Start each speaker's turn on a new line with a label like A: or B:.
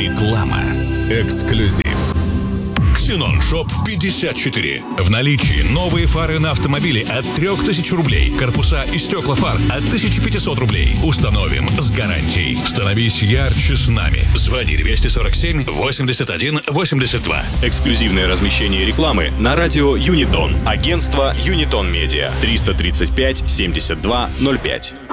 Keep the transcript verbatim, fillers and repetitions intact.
A: Реклама. Эксклюзив. Ксенон Шоп пятьдесят четыре. В наличии новые фары на автомобиле от трех тысяч рублей. Корпуса и стекла фар от тысячи пятисот рублей. Установим с гарантией. Становись ярче с нами. Звони двести сорок семь восемьдесят один восемьдесят два.
B: Эксклюзивное размещение рекламы на радио Юнитон. Агентство Юнитон Медиа. триста тридцать пять семьдесят два ноль пять.